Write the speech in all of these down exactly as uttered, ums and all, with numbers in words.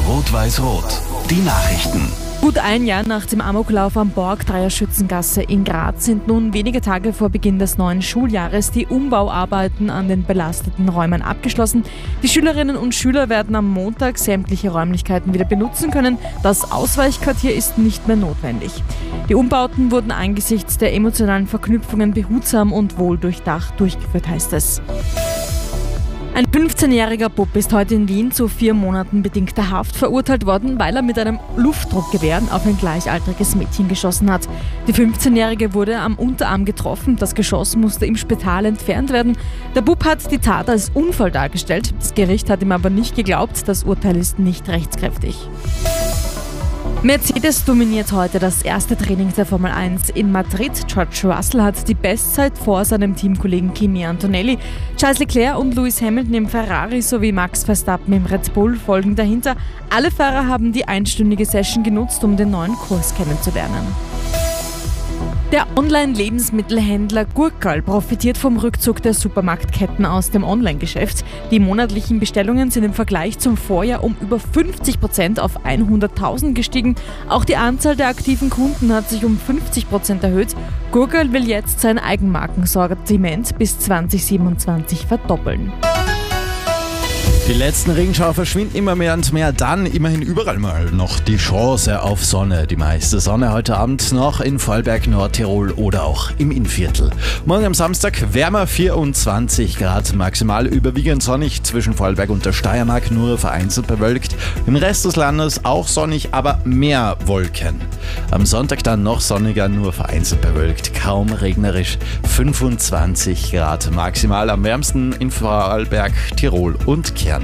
Rot-Weiß-Rot. Die Nachrichten. Gut ein Jahr nach dem Amoklauf am Borgtreyer Schützengasse in Graz sind nun wenige Tage vor Beginn des neuen Schuljahres die Umbauarbeiten an den belasteten Räumen abgeschlossen. Die Schülerinnen und Schüler werden am Montag sämtliche Räumlichkeiten wieder benutzen können. Das Ausweichquartier ist nicht mehr notwendig. Die Umbauten wurden angesichts der emotionalen Verknüpfungen behutsam und wohldurchdacht durchgeführt, heißt es. Ein fünfzehnjähriger Bub ist heute in Wien zu vier Monaten bedingter Haft verurteilt worden, weil er mit einem Luftdruckgewehr auf ein gleichaltriges Mädchen geschossen hat. Die fünfzehnjährige wurde am Unterarm getroffen, das Geschoss musste im Spital entfernt werden. Der Bub hat die Tat als Unfall dargestellt, das Gericht hat ihm aber nicht geglaubt, das Urteil ist nicht rechtskräftig. Mercedes dominiert heute das erste Training der Formel eins in Madrid. George Russell hat die Bestzeit vor seinem Teamkollegen Kimi Antonelli. Charles Leclerc und Lewis Hamilton im Ferrari sowie Max Verstappen im Red Bull folgen dahinter. Alle Fahrer haben die einstündige Session genutzt, um den neuen Kurs kennenzulernen. Der Online-Lebensmittelhändler Gurkal profitiert vom Rückzug der Supermarktketten aus dem Online-Geschäft. Die monatlichen Bestellungen sind im Vergleich zum Vorjahr um über fünfzig Prozent auf hunderttausend gestiegen. Auch die Anzahl der aktiven Kunden hat sich um fünfzig Prozent erhöht. Gurkal will jetzt sein Eigenmarkensortiment bis zwanzig siebenundzwanzig verdoppeln. Die letzten Regenschauer verschwinden immer mehr und mehr, dann immerhin überall mal noch die Chance auf Sonne. Die meiste Sonne heute Abend noch in Vorarlberg, Nordtirol oder auch im Innviertel. Morgen am Samstag wärmer, vierundzwanzig Grad, maximal überwiegend sonnig zwischen Vorarlberg und der Steiermark, nur vereinzelt bewölkt. Im Rest des Landes auch sonnig, aber mehr Wolken. Am Sonntag dann noch sonniger, nur vereinzelt bewölkt, kaum regnerisch, fünfundzwanzig Grad, maximal am wärmsten in Vorarlberg, Tirol und Kärnten.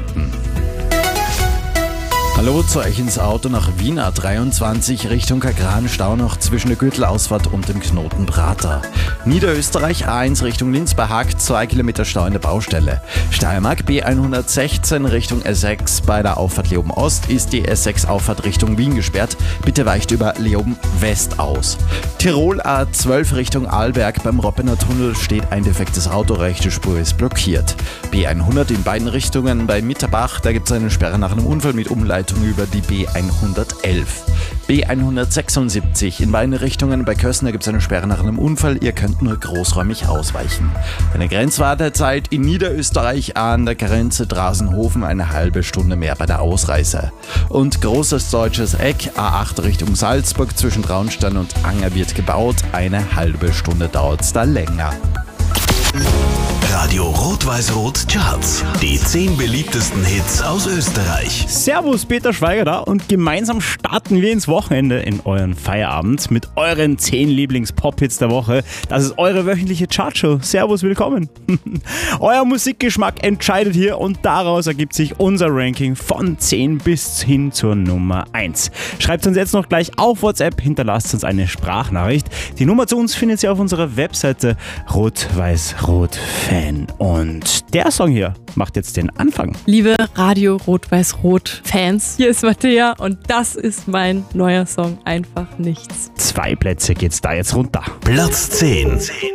Hallo zu euch ins Auto nach Wien A dreiundzwanzig Richtung Kagran, Stau noch zwischen der Gürtelausfahrt und dem Knoten Prater. Niederösterreich A eins Richtung Linz bei Haag, zwei Kilometer Stau in der Baustelle. Steiermark B hundertsechzehn Richtung S sechs bei der Auffahrt Leoben Ost ist die S sechs Auffahrt Richtung Wien gesperrt. Bitte weicht über Leoben West aus. Tirol A zwölf Richtung Arlberg beim Roppener Tunnel steht ein defektes Auto, rechte Spur ist blockiert. B hundert in beiden Richtungen bei Mitterbach, da gibt es eine Sperre nach einem Unfall mit Umleitung über die B hundertelf. B hundertsechsundsiebzig in beiden Richtungen bei Kössner gibt es eine Sperre nach einem Unfall, ihr könnt nur großräumig ausweichen. Eine Grenzwartezeit in Niederösterreich an der Grenze Drasenhofen, eine halbe Stunde mehr bei der Ausreise. Und großes deutsches Eck, A acht Richtung Salzburg zwischen Traunstein und Anger wird gebaut, eine halbe Stunde dauert es da länger. Radio Rot-Weiß-Rot Charts. Die zehn beliebtesten Hits aus Österreich. Servus, Peter Schweiger da und gemeinsam starten wir ins Wochenende in euren Feierabend mit euren zehn Lieblings-Pop-Hits der Woche. Das ist eure wöchentliche Chartshow. Servus, willkommen. Euer Musikgeschmack entscheidet hier und daraus ergibt sich unser Ranking von zehn bis hin zur Nummer eins. Schreibt uns jetzt noch gleich auf WhatsApp, hinterlasst uns eine Sprachnachricht. Die Nummer zu uns findet ihr auf unserer Webseite Rot-Weiß-Rot Fan. Und der Song hier macht jetzt den Anfang. Liebe Radio Rot-Weiß-Rot-Fans, hier ist Mattea und das ist mein neuer Song Einfach Nichts. Zwei Plätze geht's da jetzt runter. Platz zehn.